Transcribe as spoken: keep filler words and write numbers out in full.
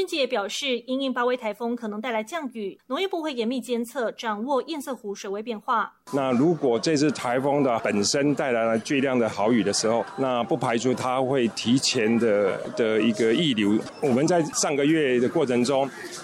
云局也表示，因应巴威台风可能带来降雨，农业部会严密监测，掌握堰塞湖水位变化。 那如果这次台风的本身带来了巨量的豪雨的时候，那不排除它会提前的的一个溢流。我们在上个月的过程中，